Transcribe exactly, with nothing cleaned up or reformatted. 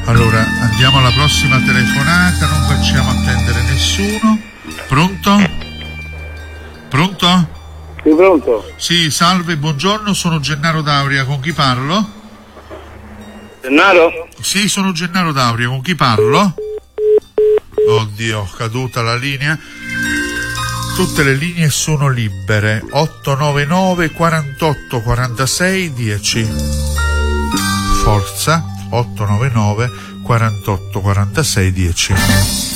Allora, andiamo alla prossima telefonata, non facciamo attendere nessuno. Pronto? Pronto? Sì, pronto? Sì, salve, buongiorno, sono Gennaro D'Auria, con chi parlo? Gennaro? Sì, sono Gennaro D'Auria, con chi parlo? Oddio, caduta la linea. Tutte le linee sono libere. otto nove nove quarantotto quarantasei dieci. Forza, otto nove nove quarantotto quarantasei dieci.